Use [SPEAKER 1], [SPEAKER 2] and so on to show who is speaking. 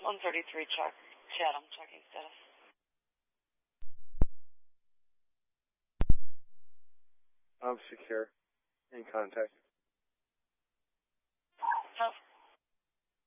[SPEAKER 1] 133 check. Chatham, checking status.
[SPEAKER 2] I'm secure. In contact.